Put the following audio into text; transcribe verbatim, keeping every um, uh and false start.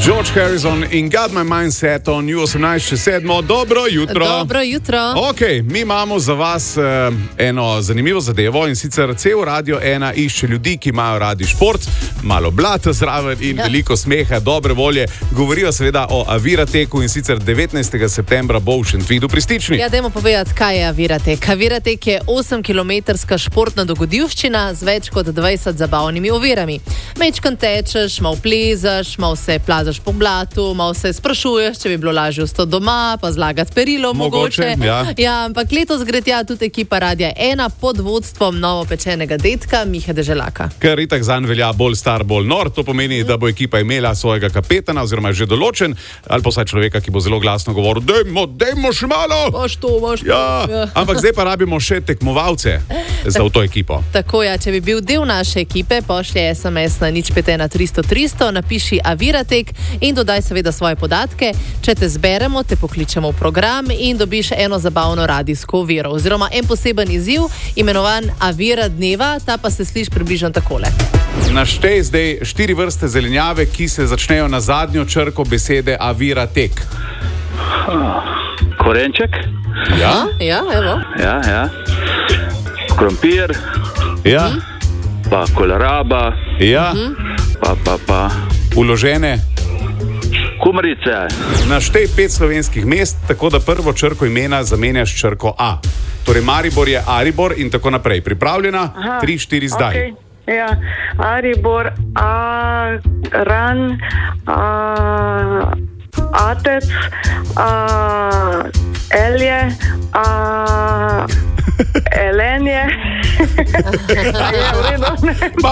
George Harrison in Got My Mind Set on U osemnajst čez sedmo. Dobro jutro. Dobro jutro. Ok, mi imamo za vas uh, eno zanimivo zadevo in sicer cel Radio ena išče ljudi, ki imajo radi šport, malo blata zraven in ja. veliko smeha, dobre volje. Govorijo seveda o Avirateku in sicer devetnajstega septembra bo v Šentvidu pri Stični. Ja, dajmo povedati, kaj je Aviratek. Aviratek je osemkilometrska športna dogodivščina z več kot dvajset zabavnimi ovirami. Mečkan tečeš, malo plezaš, malo se plazaš po blatu, malo se sprašuješ, če bi bilo lažje ostati doma, pa zlagati perilo mogoče. mogoče ja. Ja, ampak letos gre tja tudi ekipa Radia ena pod vodstvom novopečenega detka Mihe Deželaka. Ker itak zanj velja bolj star, bolj nor, to pomeni, da bo ekipa imela svojega kapetana oziroma je že določen, ali pa vsaj človeka, ki bo zelo glasno govoril, dejmo, dejmo še malo! Boš to, boš to. Ja, Ja. ampak zdaj pa rabimo še tekmovalce za to ekipo. Tako ja, če bi bil del naše ekipe, pošlje es em es na nič pet ena tristo tristo, napiši Aviratek in dodaj seveda svoje podatke. Če te zberemo, te pokličemo v program in dobiš eno zabavno radijsko oviro oziroma en poseben izziv, imenovan Avira dneva, ta pa se sliši približno takole. Naštej zdaj štiri vrste zelenjave, ki se začnejo na zadnjo črko besede Aviratek. Korenček, Ja? Ja, evo. ja, ja. Krompir, Ja? pa koleraba, Ja? pa, pa, pa Uložene? kumarice. Naštej pet slovenskih mest, tako da prvo črko imena zamenjaš s črko A. Torej Maribor je Aribor in tako naprej. Pripravljena? Aha, Tri, štiri, zdaj. Okay. Ja, Aribor, Aran, a, Atec, a, Elje, a, Elenje. Je v redu?